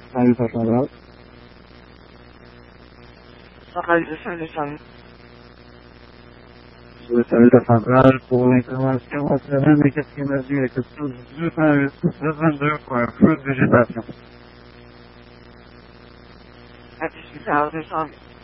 Salut centrale. Centralisation de Charlie. Je salue la centrale pour l'intervention opérationnelle des quatrièmes avenue avec le taux 208 pour un feu de végétation. À 18h200.